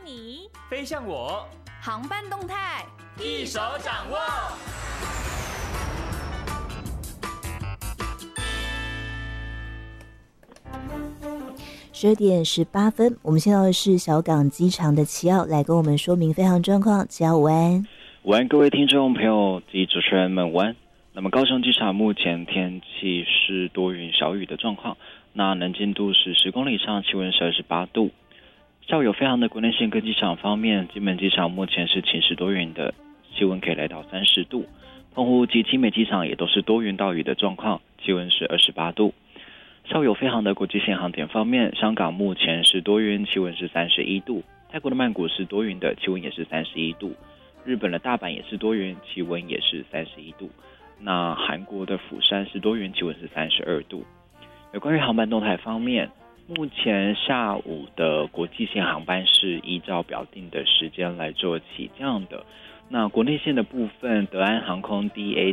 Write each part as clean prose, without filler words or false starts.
你， 飞向我， 航班动态一手掌握。 12:18，我们现在的是小港机场的齐奥来跟我们说明飞航状况。齐奥午安。 午安，各位听众朋友及主持人们午安。那么高雄机场目前天气是多云小雨的状况，那能见度是10公里以上，气温是28度。下午有飞航的国内线各机场方面，金门机场目前是晴时多云的，气温可以来到30度。澎湖及金美机场也都是多云到雨的状况，气温是28度。下午有飞航的国际线航点方面，香港目前是多云，气温是31度；泰国的曼谷是多云的，气温也是31度；日本的大阪也是多云，气温也是31度。那韩国的釜山是多云，气温是32度。有关于航班动态方面，目前下午的国际线航班是依照表定的时间来做起降的。那国内线的部分，德安航空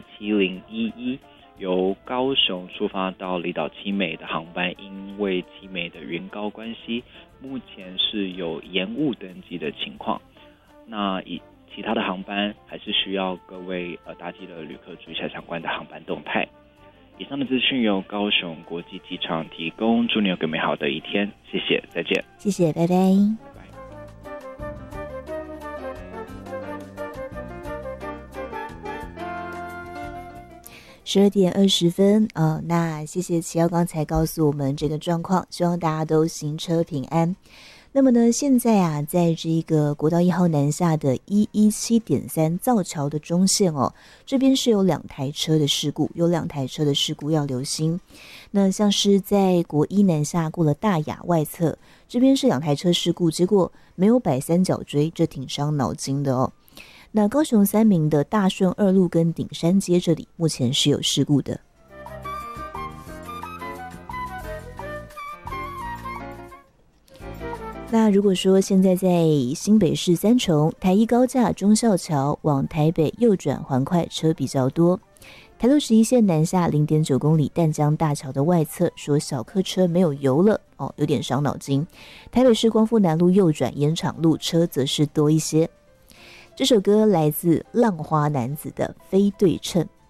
DA7011由高雄出发到离岛七美的航班，因为七美的云高关系，目前是有延误登机的情况。那其他的航班还是需要各位搭机的旅客注意一下相关的航班动态。以上的资讯由高雄国际机场提供，祝你有个美好的一天，谢谢，再见。 谢谢，拜拜。12:20那谢谢齐奥刚才告诉我们这个状况，希望大家都行车平安。那么呢，现在啊，在这个国道1号南下的117.3造桥的中线这边是有2台车的事故，要留心。那像是在国一南下过了大雅外侧，这边是2台车事故，结果没有摆三角锥，这挺伤脑筋的那高雄三民的大顺2路跟顶山街这里目前是有事故的。那如果说现在在新北市三重台一高架忠孝桥往台北右转环快车比较多，台路11线南下 0.9 公里淡江大桥的外侧说小客车没有油了有点伤脑筋。台北市光复南路右转延长路车则是多一些。这首歌来自浪花男子的非对称。